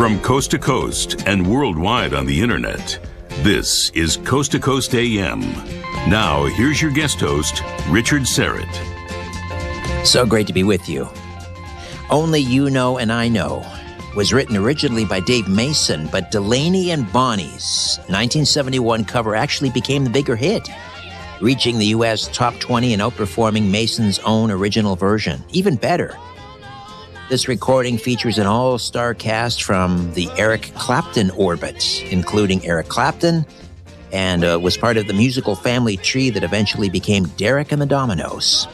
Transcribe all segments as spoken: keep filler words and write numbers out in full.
From coast to coast and worldwide on the internet, this is Coast to Coast A M. Now, here's your guest host, Richard Syrett. So great to be with you. Only You Know and I Know was written originally by Dave Mason, but Delaney and Bonnie's nineteen seventy-one cover actually became the bigger hit, reaching the U S top twenty and outperforming Mason's own original version. Even better, this recording features an all-star cast from the Eric Clapton orbit, including Eric Clapton, and uh, was part of the musical family tree that eventually became Derek and the Dominos.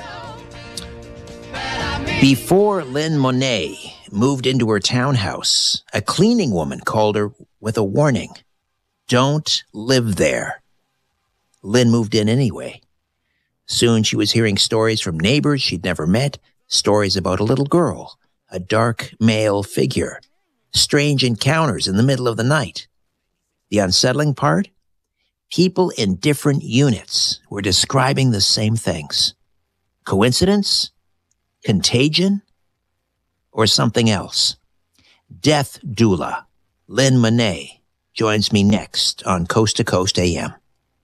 Before Lynn Monet moved into her townhouse, a cleaning woman called her with a warning: don't live there. Lynn moved in anyway. Soon she was hearing stories from neighbors she'd never met, stories about a little girl, a dark male figure, strange encounters in the middle of the night. The unsettling part? People in different units were describing the same things. Coincidence? Contagion? Or something else? Death doula, Lynn Monet, joins me next on Coast to Coast A M.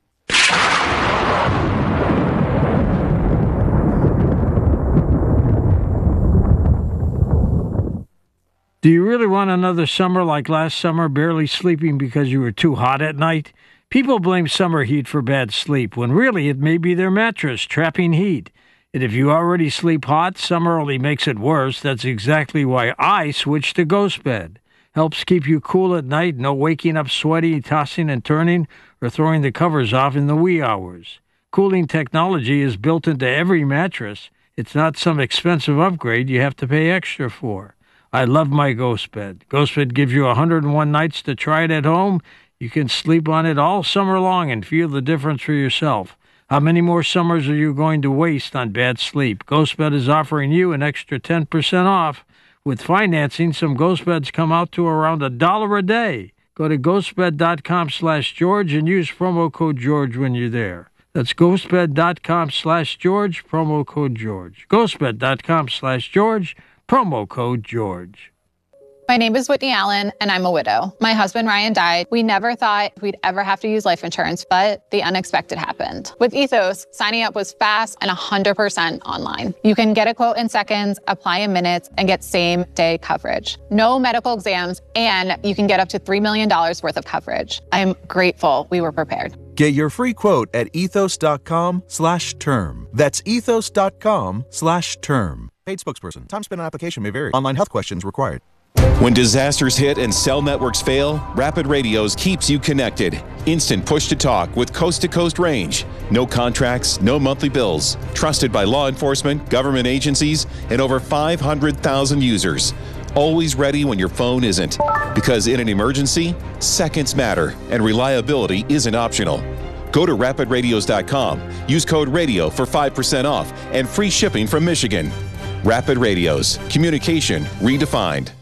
Do you really want another summer like last summer, barely sleeping because you were too hot at night? People blame summer heat for bad sleep, when really it may be their mattress trapping heat. And if you already sleep hot, summer only makes it worse. That's exactly why I switched to Ghost Bed. Helps keep you cool at night, no waking up sweaty, tossing and turning, or throwing the covers off in the wee hours. Cooling technology is built into every mattress. It's not some expensive upgrade you have to pay extra for. I love my Ghost Bed. Ghost Bed gives you one hundred one nights to try it at home. You can sleep on it all summer long and feel the difference for yourself. How many more summers are you going to waste on bad sleep? Ghost Bed is offering you an extra ten percent off. With financing, some Ghost Beds come out to around a dollar a day. Go to ghostbed.com slash George and use promo code George when you're there. That's ghostbed.com slash George, promo code George. ghostbed.com slash George, promo code George. My name is Whitney Allen, and I'm a widow. My husband, Ryan, died. We never thought we'd ever have to use life insurance, but the unexpected happened. With Ethos, signing up was fast and one hundred percent online. You can get a quote in seconds, apply in minutes, and get same-day coverage. No medical exams, and you can get up to three million dollars worth of coverage. I'm grateful we were prepared. Get your free quote at ethos.com slash term. That's ethos.com slash term. Paid spokesperson. Time spent on application may vary. Online health questions required. When disasters hit and cell networks fail, Rapid Radios keeps you connected. Instant push-to-talk with coast-to-coast range. No contracts, no monthly bills. Trusted by law enforcement, government agencies, and over five hundred thousand users. Always ready when your phone isn't. Because in an emergency, seconds matter, and reliability isn't optional. Go to rapid radios dot com. Use code RADIO for five percent off and free shipping from Michigan. Rapid Radios. Communication redefined.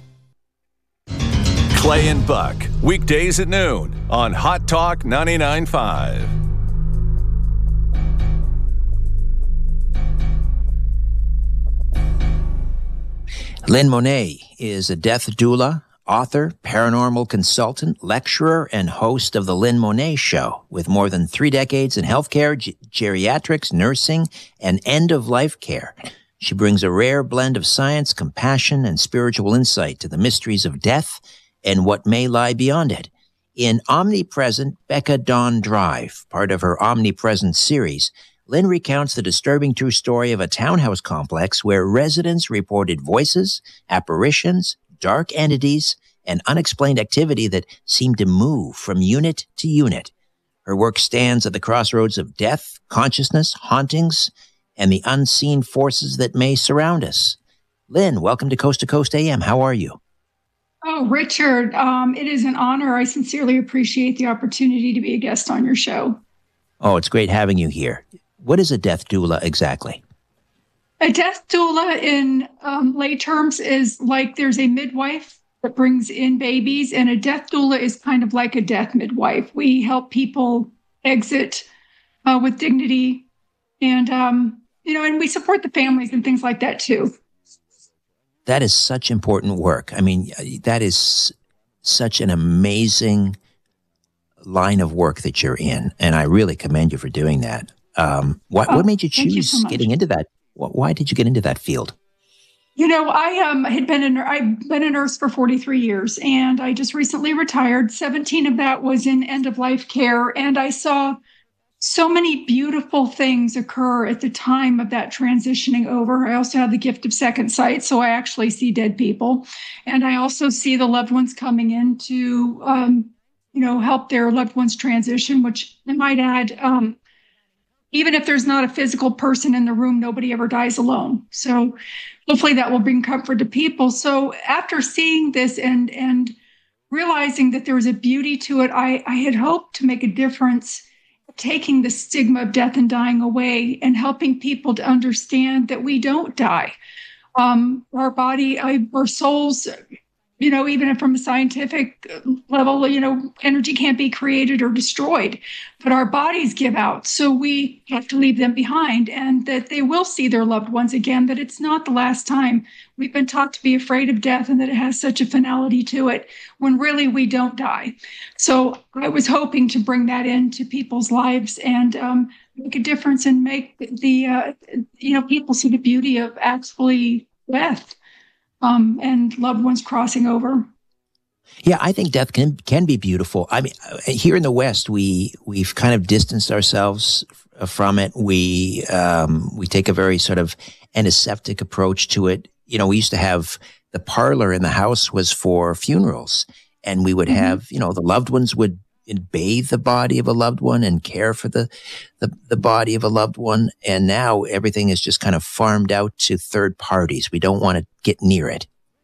Clay and Buck, weekdays at noon on Hot Talk ninety-nine point five. Lynn Monet is a death doula, author, paranormal consultant, lecturer, and host of The Lynn Monet Show, with more than three decades in healthcare, ge- geriatrics, nursing, and end-of-life care. She brings a rare blend of science, compassion, and spiritual insight to the mysteries of death and what may lie beyond it. In Omnipresent Becca Dawn Drive, part of her Omnipresent series, Lynn recounts the disturbing true story of a townhouse complex where residents reported voices, apparitions, dark entities, and unexplained activity that seemed to move from unit to unit. Her work stands at the crossroads of death, consciousness, hauntings, and the unseen forces that may surround us. Lynn, welcome to Coast to Coast A M. How are you? Oh, Richard, um, it is an honor. I sincerely appreciate the opportunity to be a guest on your show. Oh, it's great having you here. What is a death doula exactly? A death doula in um, lay terms is like there's a midwife that brings in babies, and a death doula is kind of like a death midwife. We help people exit uh, with dignity, and, um, you know, and we support the families and things like that too. That is such important work. I mean, that is such an amazing line of work that you're in, and I really commend you for doing that. Um, what, oh, what made you choose you so getting into that? Why did you get into that field? You know, I um, had been a, I've been a nurse for forty-three years, and I just recently retired. seventeen of that was in end-of-life care, and I saw so many beautiful things occur at the time of that transitioning over. I also have the gift of second sight, so I actually see dead people, and I also see the loved ones coming in to, um, you know, help their loved ones transition, which I might add, um, even if there's not a physical person in the room, nobody ever dies alone. So hopefully that will bring comfort to people. So after seeing this and and realizing that there was a beauty to it, I, I had hoped to make a difference, taking the stigma of death and dying away and helping people to understand that we don't die. Um, our body, I, our souls, you know, even from a scientific level, you know, energy can't be created or destroyed, but our bodies give out. So we have to leave them behind, and that they will see their loved ones again, that it's not the last time. We've been taught to be afraid of death and that it has such a finality to it, when really we don't die. So I was hoping to bring that into people's lives and um, make a difference and make the, uh, you know, people see the beauty of actually death. Um, and loved ones crossing over. Yeah, I think death can can be beautiful. I mean, here in the West, we we've kind of distanced ourselves from it. We um, we take a very sort of antiseptic approach to it. You know, we used to have the parlor in the house was for funerals, and we would have, mm-hmm. you know, the loved ones would bathe the body of a loved one and care for the, the the body of a loved one. And now everything is just kind of farmed out to third parties. We don't want to get near it.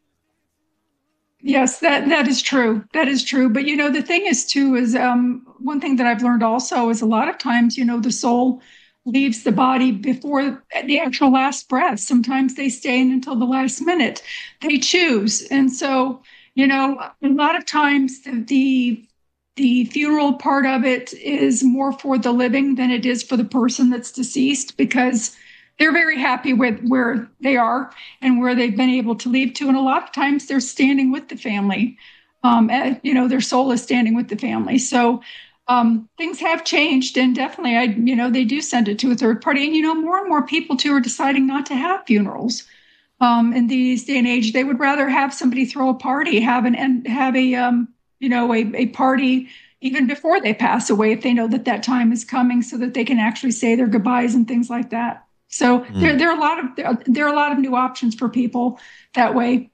Yes, that that is true. That is true. But, you know, the thing is, too, is um, one thing that I've learned also is a lot of times, you know, the soul leaves the body before the actual last breath. Sometimes they stay in until the last minute. They choose. And so, you know, a lot of times the, the The funeral part of it is more for the living than it is for the person that's deceased, because they're very happy with where they are and where they've been able to leave to. And a lot of times they're standing with the family. Um, and, you know, their soul is standing with the family. So um, things have changed, and definitely, I, you know, they do send it to a third party. And, you know, more and more people too are deciding not to have funerals. Um, in these day and age, they would rather have somebody throw a party, have an and have a um, you know, a, a party even before they pass away, if they know that that time is coming, so that they can actually say their goodbyes and things like that. So mm. there, there are a lot of there, there are a lot of new options for people that way.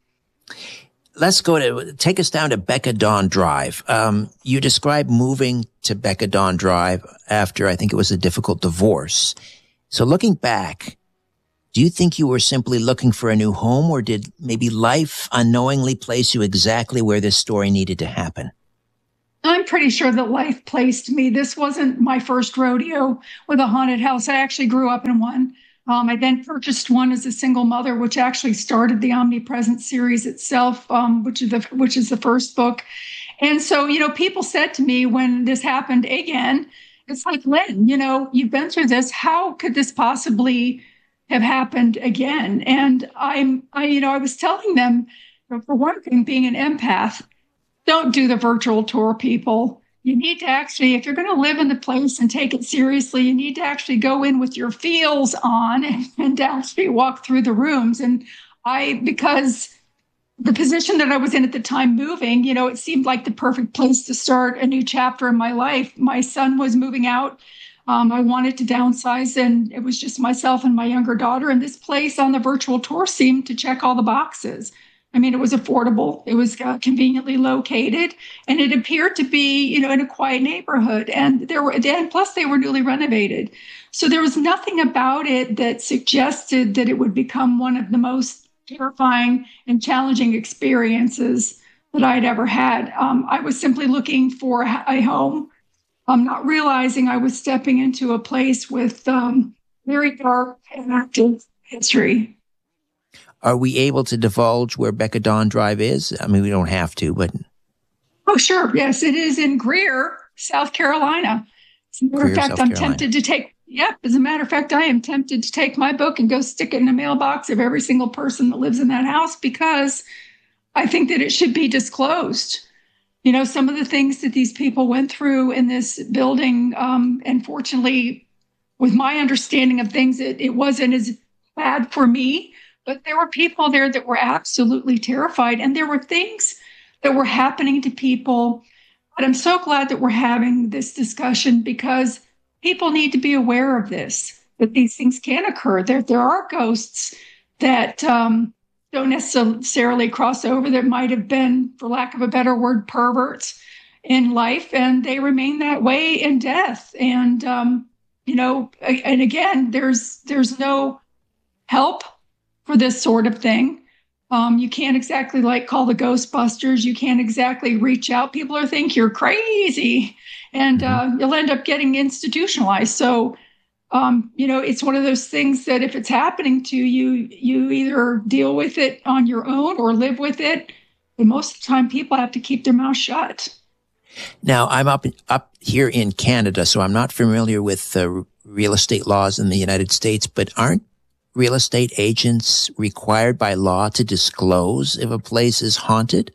Let's go to take us down to Becca Dawn Drive. Um, you described moving to Becca Dawn Drive after, I think it was a difficult divorce. So looking back, do you think you were simply looking for a new home, or did maybe life unknowingly place you exactly where this story needed to happen? I'm pretty sure that life placed me. This wasn't my first rodeo with a haunted house. I actually grew up in one. Um, I then purchased one as a single mother, which actually started the Omnipresent series itself, um, which is the which is the first book. And so, you know, people said to me when this happened again, it's like, Lynn, you know, you've been through this. How could this possibly have happened again? And I'm, I, you know, I was telling them, for one thing, being an empath, don't do the virtual tour, people. You need to actually, if you're going to live in the place and take it seriously, you need to actually go in with your feels on and, and actually walk through the rooms. And I, because the position that I was in at the time moving, you know, it seemed like the perfect place to start a new chapter in my life. My son was moving out. Um, I wanted to downsize, and it was just myself and my younger daughter. And this place on the virtual tour seemed to check all the boxes. I mean, it was affordable. It was uh, conveniently located, and it appeared to be, you know, in a quiet neighborhood. And there were, and plus they were newly renovated. So there was nothing about it that suggested that it would become one of the most terrifying and challenging experiences that I'd ever had. Um, I was simply looking for a home. Um, not realizing I was stepping into a place with um, very dark and active history. Are we able to divulge where Becca Dawn Drive is? I mean, we don't have to, but... Oh, sure. Yes, it is in Greer, South Carolina. As a matter of fact, I'm tempted to take... Yep, as a matter of fact, I am tempted to take my book and go stick it in the mailbox of every single person that lives in that house, because I think that it should be disclosed. You know, some of the things that these people went through in this building, um, and fortunately, with my understanding of things, it, it wasn't as bad for me, but there were people there that were absolutely terrified. And there were things that were happening to people. But I'm so glad that we're having this discussion, because people need to be aware of this, that these things can occur. There, there are ghosts that um, don't necessarily cross over, that might have been, for lack of a better word, perverts in life, and they remain that way in death. And, um, you know, and again, there's there's no help for this sort of thing. Um, you can't exactly like call the Ghostbusters. You can't exactly reach out. People are think you're crazy, and uh, you'll end up getting institutionalized. So, um, you know, it's one of those things that if it's happening to you, you either deal with it on your own or live with it. And most of the time, people have to keep their mouth shut. Now, I'm up up here in Canada, so I'm not familiar with uh, real estate laws in the United States, but aren't real estate agents required by law to disclose if a place is haunted?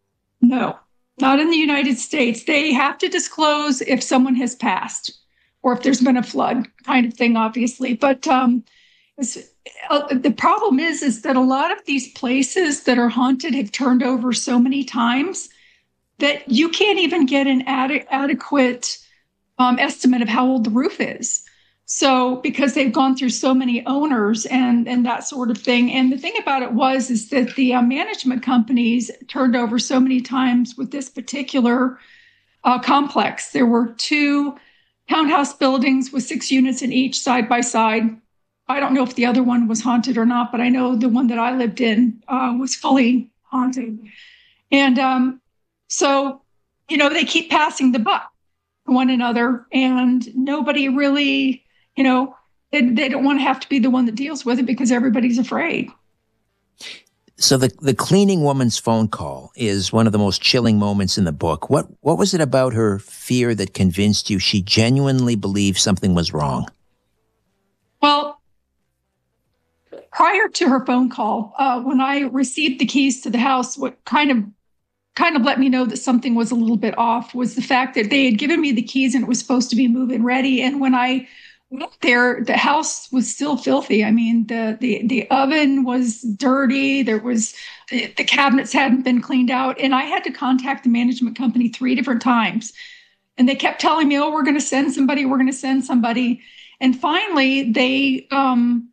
No, not in the United States. They have to disclose if someone has passed or if there's been a flood, kind of thing, obviously. But um, it's, uh, the problem is, is that a lot of these places that are haunted have turned over so many times that you can't even get an ad- adequate um, estimate of how old the roof is. So, because they've gone through so many owners and, and that sort of thing. And the thing about it was, is that the uh, management companies turned over so many times with this particular uh, complex. There were two townhouse buildings with six units in each, side by side. I don't know if the other one was haunted or not, but I know the one that I lived in uh, was fully haunted. And um, so, you know, they keep passing the buck to one another, and nobody really, you know, they, they don't want to have to be the one that deals with it because everybody's afraid. So the the cleaning woman's phone call is one of the most chilling moments in the book. What what was it about her fear that convinced you she genuinely believed something was wrong? Well, prior to her phone call, uh, when I received the keys to the house, what kind of kind of let me know that something was a little bit off was the fact that they had given me the keys and it was supposed to be move-in ready. And when I went there, the house was still filthy. I mean, the the the oven was dirty. There was the, the cabinets hadn't been cleaned out, and I had to contact the management company three different times, and they kept telling me, "Oh, we're going to send somebody. We're going to send somebody." And finally, they um,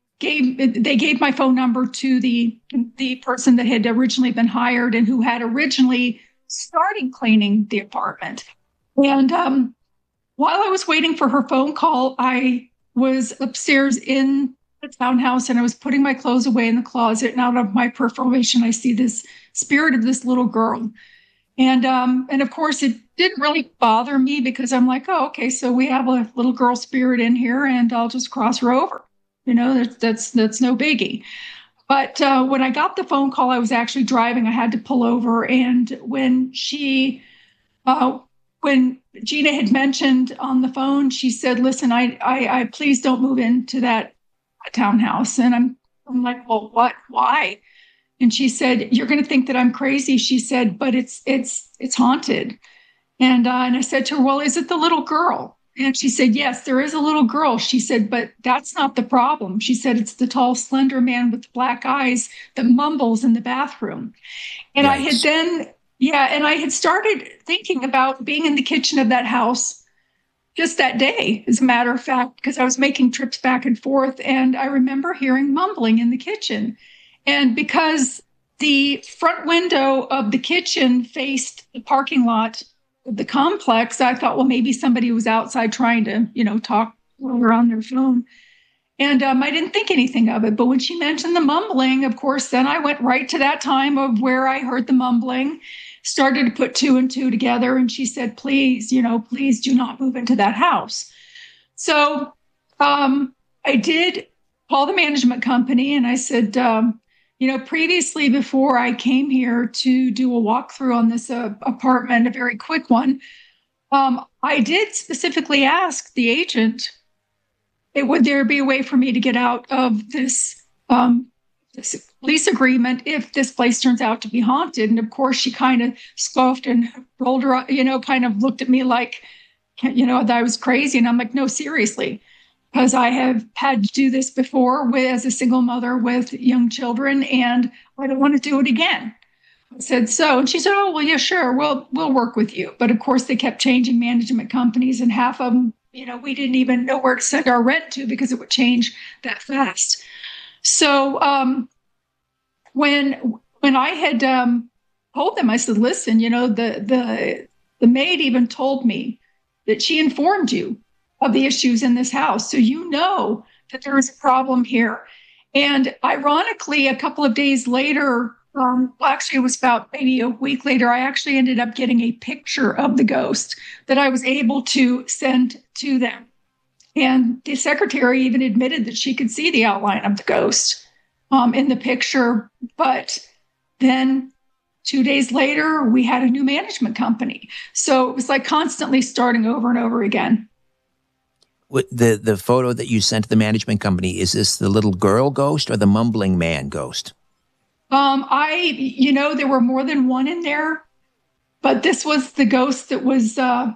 gave they gave my phone number to the the person that had originally been hired and who had originally started cleaning the apartment. And um, while I was waiting for her phone call, I was upstairs in the townhouse and I was putting my clothes away in the closet. And out of my peripheral vision, I see this spirit of this little girl. And um, and of course, it didn't really bother me because I'm like, oh, okay, so we have a little girl spirit in here, and I'll just cross her over. You know, that's that's that's no biggie. But uh, when I got the phone call, I was actually driving. I had to pull over, and when she, uh, when Gina had mentioned on the phone, she said, "Listen, I, I, I please don't move into that townhouse." And I'm, I'm like, "Well, what? Why?" And she said, "You're going to think that I'm crazy." She said, "But it's it's it's haunted." And uh, and I said to her, "Well, is it the little girl?" And she said, "Yes, there is a little girl." She said, "But that's not the problem." She said, "It's the tall, slender man with black eyes that mumbles in the bathroom." And Yikes. I had then, yeah, and I had started thinking about being in the kitchen of that house just that day, as a matter of fact, because I was making trips back and forth. And I remember hearing mumbling in the kitchen. And because the front window of the kitchen faced the parking lot of the complex, I thought, well, maybe somebody was outside trying to, you know, talk while they're on their phone. And um, I didn't think anything of it. But when she mentioned the mumbling, of course, then I went right to that time of where I heard the mumbling, started to put two and two together. And she said, please, you know, please do not move into that house. So um, I did call the management company and I said, um, you know, previously before I came here to do a walkthrough on this uh, apartment, a very quick one, um, I did specifically ask the agent, would there be a way for me to get out of this, um, this lease agreement if this place turns out to be haunted. And of course, she kind of scoffed and rolled her, you know, kind of looked at me like, you know, that I was crazy. And I'm like, no, seriously, because I have had to do this before with, as a single mother with young children, and I don't want to do it again. I said, so, and she said, oh, well, yeah, sure. We'll, we'll work with you. But of course, they kept changing management companies, and half of them, you know, we didn't even know where to send our rent to because it would change that fast. So, um, When when I had um, told them, I said, listen, you know, the, the the maid even told me that she informed you of the issues in this house. So you know that there is a problem here. And ironically, a couple of days later, um, well, actually, it was about maybe a week later, I actually ended up getting a picture of the ghost that I was able to send to them. And the secretary even admitted that she could see the outline of the ghost Um, in the picture. But then two days later, we had a new management company. So it was like constantly starting over and over again. The, the photo that you sent to the management company, is this the little girl ghost or the mumbling man ghost? Um, I, you know, there were more than one in there, but this was the ghost that was, uh,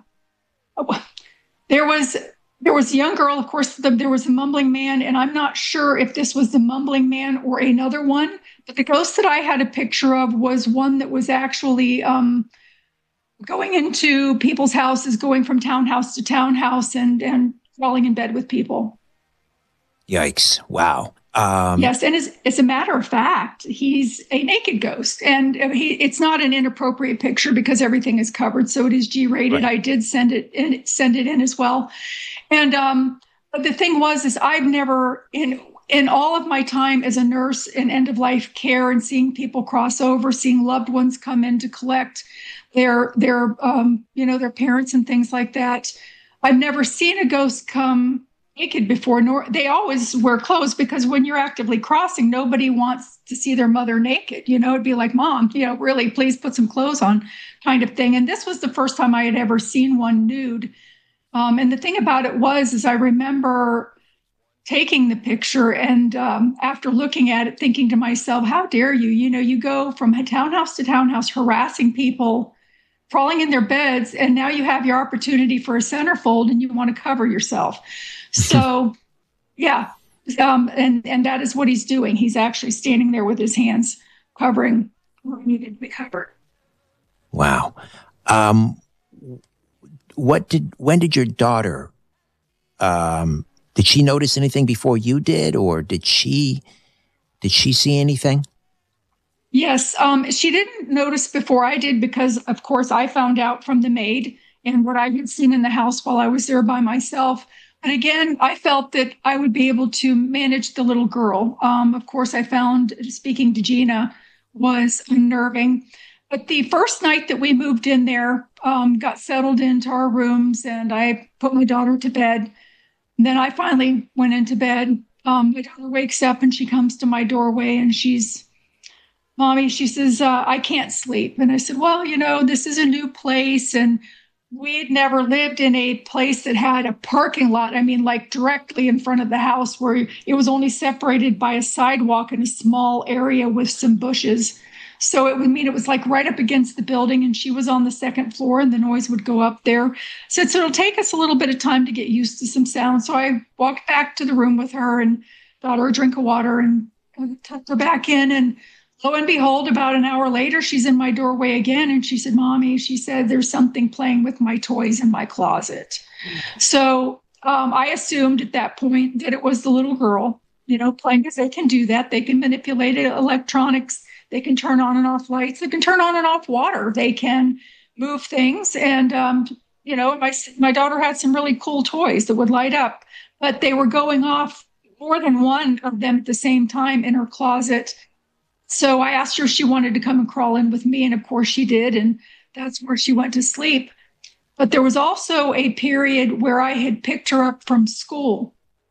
there was... There was a young girl, of course, the, there was a mumbling man, and I'm not sure if this was the mumbling man or another one, but the ghost that I had a picture of was one that was actually um, going into people's houses, going from townhouse to townhouse and, and crawling in bed with people. Yikes. Wow. Um, yes, and as, as a matter of fact, he's a naked ghost, and he, it's not an inappropriate picture because everything is covered, so it is G-rated. Right. I did send it in, send it in as well. And um, but the thing was, is I've never, in in all of my time as a nurse in end-of-life care and seeing people cross over, seeing loved ones come in to collect their, their um, you know, their parents and things like that, I've never seen a ghost come naked before, nor they always wear clothes, because when you're actively crossing, nobody wants to see their mother naked. You know, it'd be like, Mom, you know, really, please put some clothes on kind of thing. And this was the first time I had ever seen one nude. Um, and the thing about it was, is I remember taking the picture and um, after looking at it, thinking to myself, how dare you? You know, you go from townhouse to townhouse harassing people, crawling in their beds, and now you have your opportunity for a centerfold and you want to cover yourself. So, yeah, um, and, and that is what he's doing. He's actually standing there with his hands covering what needed to be covered. Wow. Um, what did, when did your daughter, um, did she notice anything before you did, or did she, did she see anything? Yes, um, she didn't notice before I did because, of course, I found out from the maid and what I had seen in the house while I was there by myself. And again, I felt that I would be able to manage the little girl. Um, of course, I found speaking to Gina was unnerving. But the first night that we moved in there, um, got settled into our rooms, and I put my daughter to bed. And then I finally went into bed. Um, my daughter wakes up and she comes to my doorway and she's, Mommy, she says, uh, I can't sleep. And I said, well, you know, this is a new place, and we had never lived in a place that had a parking lot. I mean, like directly in front of the house, where it was only separated by a sidewalk and a small area with some bushes. So it would mean it was like right up against the building, and she was on the second floor and the noise would go up there. So, so it'll take us a little bit of time to get used to some sound. So I walked back to the room with her and got her a drink of water and tucked her back in. And lo and behold, about an hour later, she's in my doorway again. And she said, Mommy, she said, there's something playing with my toys in my closet. Mm-hmm. So um, I assumed at that point that it was the little girl, you know, playing, because they can do that. They can manipulate electronics. They can turn on and off lights. They can turn on and off water. They can move things. And, um, you know, my, my daughter had some really cool toys that would light up, but they were going off, more than one of them at the same time, in her closet. So I asked her if she wanted to come and crawl in with me. And of course she did. And that's where she went to sleep. But there was also a period where I had picked her up from school.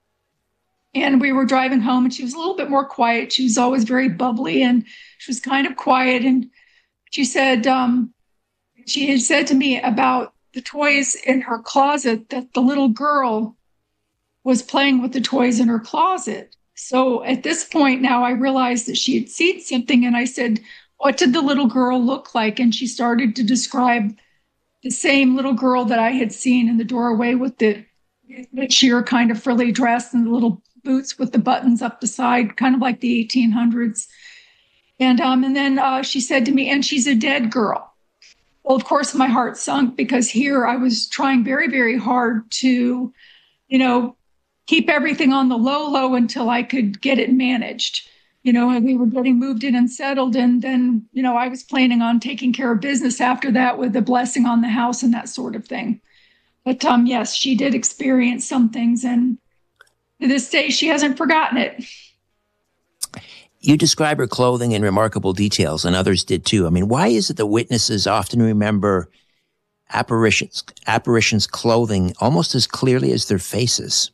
And we were driving home, and she was a little bit more quiet. She was always very bubbly, and she was kind of quiet. And she said, um, she had said to me about the toys in her closet, that the little girl was playing with the toys in her closet. So at this point now, I realized that she had seen something, and I said, what did the little girl look like? And she started to describe the same little girl that I had seen in the doorway with the, the sheer kind of frilly dress and the little boots with the buttons up the side, kind of like the eighteen hundreds. And um, and then uh, she said to me, and she's a dead girl. Well, of course, my heart sunk, because here I was trying very, very hard to, you know, keep everything on the low, low until I could get it managed. You know, and we were getting moved in and settled. And then, you know, I was planning on taking care of business after that with a blessing on the house and that sort of thing. But um, yes, she did experience some things. And to this day, she hasn't forgotten it. You describe her clothing in remarkable details, and others did too. I mean, why is it that witnesses often remember apparitions, apparitions' clothing almost as clearly as their faces?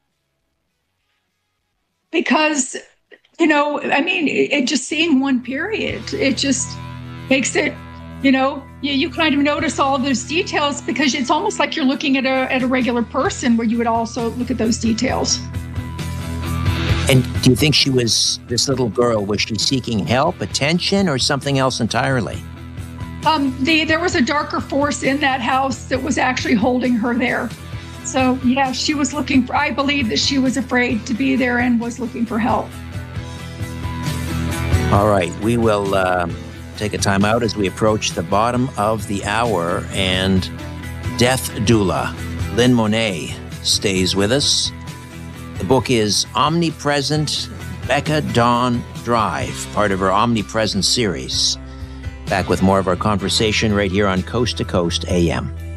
Because, you know, I mean, it, it just seeing one period, it just makes it, you know, you, you kind of notice all of those details, because it's almost like you're looking at a at a regular person, where you would also look at those details. And do you think she was, this little girl, was she seeking help, attention, or something else entirely? Um, the, there was a darker force in that house that was actually holding her there. So, yeah, she was looking for, I believe that she was afraid to be there and was looking for help. All right, we will uh, take a time out as we approach the bottom of the hour, and Death Doula, Lynn Monet, stays with us. The book is Omnipresent, Becca Dawn Drive, part of her Omnipresent series. Back with more of our conversation right here on Coast to Coast A M.